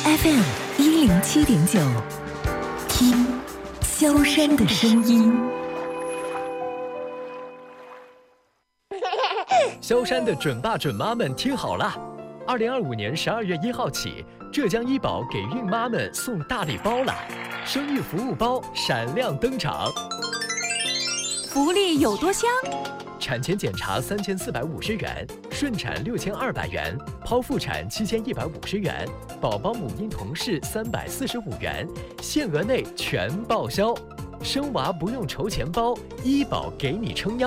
FM 107.9，听萧山的声音。 萧山的准爸准妈们听好了，2025年12月1号起，浙江医保给孕妈们送大礼包了，生育服务包闪亮登场。 福利有多香？ 产前检查3450元，顺产6200元，剖腹产7150元，宝宝母婴同室345元，限额内全报销。生娃不用筹钱包，医保给你撑腰。